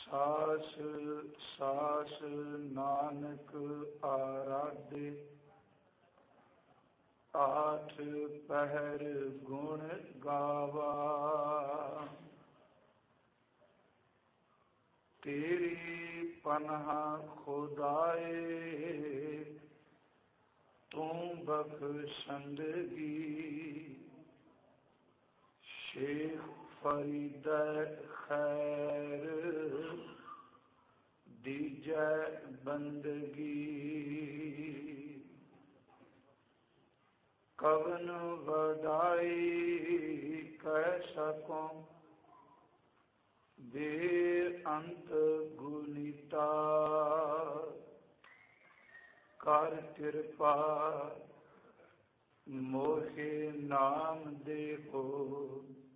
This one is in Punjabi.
ਸਾਸ ਸਾਸ ਨਾਨਕ ਆਰਾਧੇ, ਆਠ ਪਹਿਰ ਗੁਣ ਗਾਵਾ। ਤੇਰੀ ਪਨਾਹ ਖੁਦਾਏ, ਤੂੰ ਬਖਸ਼ੰਦਗੀ। ਸ਼ੇਖ ਫਰੀਦ ਖੈਰ ਦੀਜੈ ਬੰਦਗੀ। ਕਵਨ ਵਡਾਈ ਕਹਿ ਸਕੂੰ, ਬੇਅੰਤ ਗੁਣੀਤਾ। ਕਰ ਕਿਰਪਾ ਮੋਹਿ ਨਾਮ ਦੇਹੋ,